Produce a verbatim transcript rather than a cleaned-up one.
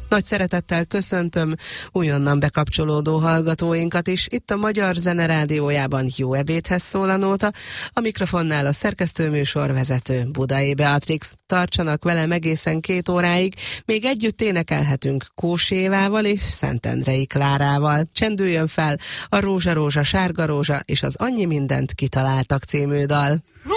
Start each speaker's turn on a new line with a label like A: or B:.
A: Nagy szeretettel köszöntöm újonnan bekapcsolódó hallgatóinkat is. Itt a Magyar Zene Rádiójában Jó ebédhez szól a nóta, a mikrofonnál a szerkesztőműsor vezető Budai Beatrix. Tartsanak velem egészen két óráig, még együtt énekelhetünk Kósi Évával és Szentendrei Klárával. Csendüljön fel a Rózsa, rózsa, sárga rózsa és az Annyi mindent kitaláltak című dal.